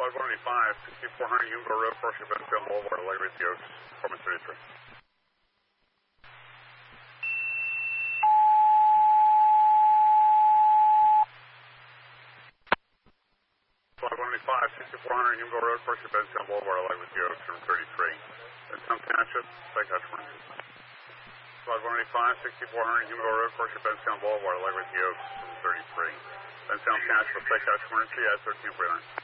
Flight 185, 6400 Unionville Road, Parachute Benfield Boulevard, Lake Ridge Oaks, Department 33. Flight 185, 6400 Unionville Road, Parachute Benfield Boulevard, Lake Ridge Oaks, room 33. Benfield Township, Lake Customer. Flight 185, 6400 Unionville Road, Parachute Benfield Boulevard, Lake Ridge Oaks, room 33. Benfield Township, Lake Customer, at 13 49.